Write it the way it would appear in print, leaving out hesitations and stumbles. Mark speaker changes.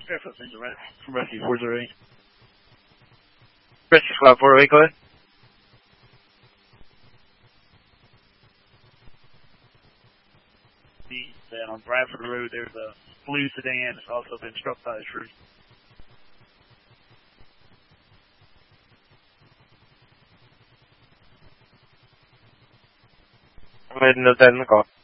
Speaker 1: Airfoot things from Rescue 408. Rescue Squad 408, go ahead. Then on Bradford Road, there's a blue sedan that's also been struck by a tree.
Speaker 2: Go ahead and note that in the call.